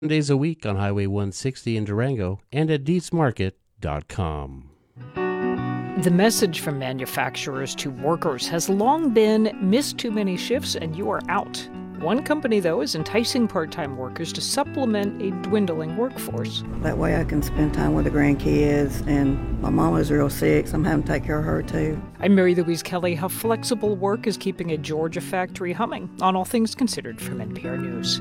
days a week on Highway 160 in Durango and at DeetsMarket.com. The message from manufacturers to workers has long been, miss too many shifts and you are out. One company, though, is enticing part-time workers to supplement a dwindling workforce. That way I can spend time with the grandkids, and my mama's real sick, so I'm having to take care of her, too. I'm Mary Louise Kelly. How flexible work is keeping a Georgia factory humming on All Things Considered from NPR News.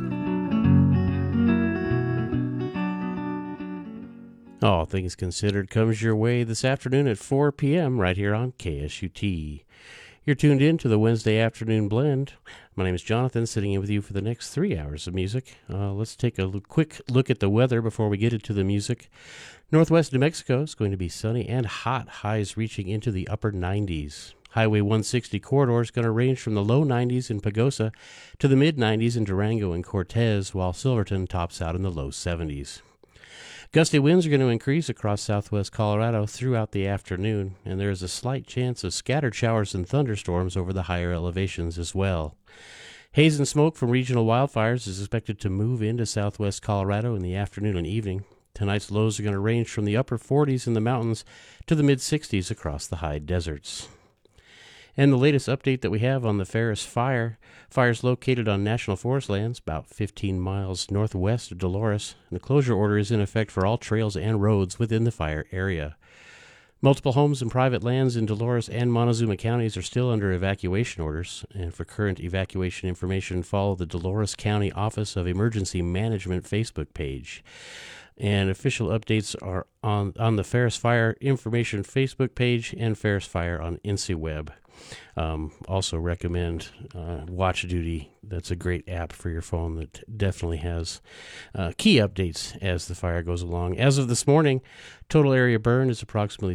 All Things Considered comes your way this afternoon at 4 p.m. right here on KSUT. You're tuned in to the Wednesday Afternoon Blend. My name is Jonathan, sitting in with you for the next 3 hours of music. Let's take a quick look at the weather before we get into the music. Northwest New Mexico is going to be sunny and hot, highs reaching into the upper 90s. Highway 160 corridor is going to range from the low 90s in Pagosa to the mid 90s in Durango and Cortez, while Silverton tops out in the low 70s. Gusty winds are going to increase across southwest Colorado throughout the afternoon, and there is a slight chance of scattered showers and thunderstorms over the higher elevations as well. Haze and smoke from regional wildfires is expected to move into southwest Colorado in the afternoon and evening. Tonight's lows are going to range from the upper 40s in the mountains to the mid-60s across the high deserts. And the latest update that we have on the Ferris Fire. Fire is located on National Forest lands about 15 miles northwest of Dolores, and a closure order is in effect for all trails and roads within the fire area. Multiple homes and private lands in Dolores and Montezuma counties are still under evacuation orders, and for current evacuation information, follow the Dolores County Office of Emergency Management Facebook page. And official updates are on the Ferris Fire Information Facebook page and Ferris Fire on InciWeb. Also recommend Watch Duty. That's a great app for your phone that definitely has key updates as the fire goes along. As of this morning, total area burned is approximately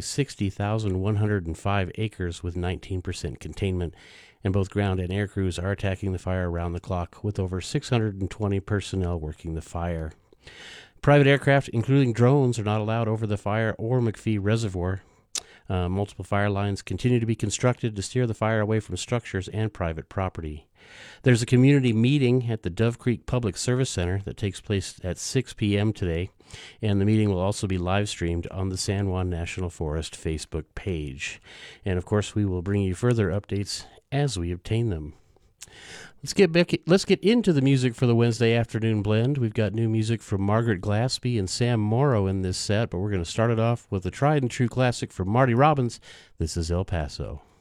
60,105 acres with 19% containment, and both ground and air crews are attacking the fire around the clock with over 620 personnel working the fire. Private aircraft, including drones, are not allowed over the fire or McPhee Reservoir. Multiple fire lines continue to be constructed to steer the fire away from structures and private property. There's a community meeting at the Dove Creek Public Service Center that takes place at 6 p.m. today, and the meeting will also be live streamed on the San Juan National Forest Facebook page. And of course, we will bring you further updates as we obtain them. Let's get into the music for the Wednesday Afternoon Blend. We've got new music from Margaret Glaspie and Sam Morrow in this set, but we're going to start it off with a tried and true classic from Marty Robbins. This is El Paso.